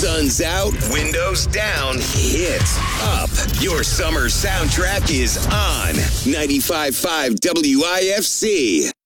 Sun's out, windows down, hit up. Your summer soundtrack is on 95.5 WIFC.